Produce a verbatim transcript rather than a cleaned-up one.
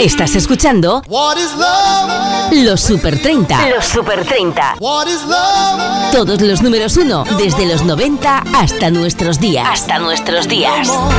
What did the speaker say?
Estás escuchando Los Super treinta. Los Super treinta. Todos los números uno desde los noventa hasta nuestros días. Hasta nuestros días.